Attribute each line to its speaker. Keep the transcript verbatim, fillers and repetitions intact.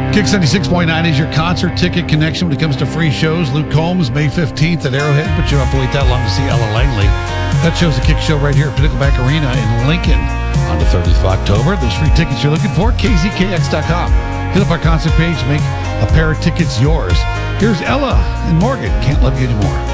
Speaker 1: Kick seventy-six point nine is your concert ticket connection when it comes to free shows. Luke Combs, May fifteenth at Arrowhead, but you don't have to wait that long to see Ella Langley. That show's a Kick show right here at Pickleback Arena in Lincoln on the thirtieth of October. Those free tickets you're looking for, K Z K X dot com. Hit up our concert page, make a pair of tickets yours. Here's Ella and Morgan, Can't Love You Anymore.